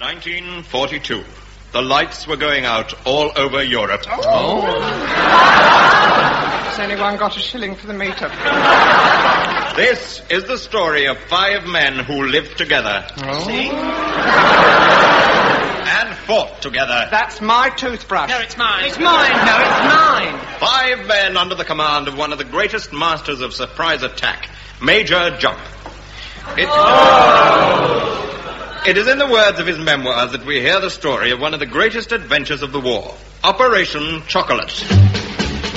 1942. The lights were going out all over Europe. Has anyone got a shilling for the meter? This is the story of 5 men who lived together. See? And fought together. That's my toothbrush. No, it's mine. It's mine. No, it's mine. 5 men under the command of one of the greatest masters of surprise attack, Major Jump. It is in the words of his memoirs that we hear the story of one of the greatest adventures of the war, Operation Chocolate.